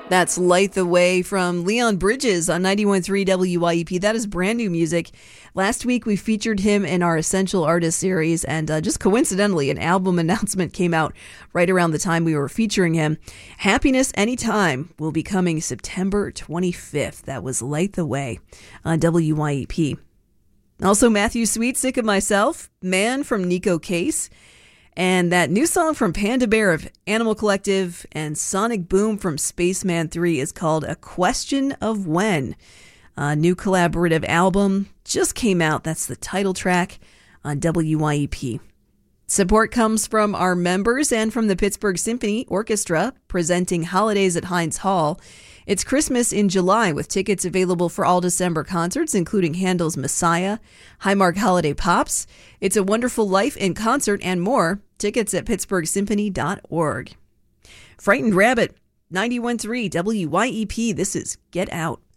That's Light the Way from Leon Bridges on 91.3 WYEP. That is brand new music. Last week, we featured him in our Essential Artist series, and just coincidentally, an album announcement came out right around the time we were featuring him. Happiness Anytime will be coming September 25th. That was Light the Way on WYEP. Also, Matthew Sweet, Sick of Myself, Man from Nico Case, and that new song from Panda Bear of Animal Collective and Sonic Boom from Spaceman 3 is called A Question of When. A new collaborative album just came out. That's the title track on WYEP. Support comes from our members and from the Pittsburgh Symphony Orchestra presenting Holidays at Heinz Hall. It's Christmas in July with tickets available for all December concerts, including Handel's Messiah, Highmark Holiday Pops, It's a Wonderful Life in Concert, and more. Tickets at pittsburghsymphony.org. Frightened Rabbit, 91.3 WYEP. This is Get Out.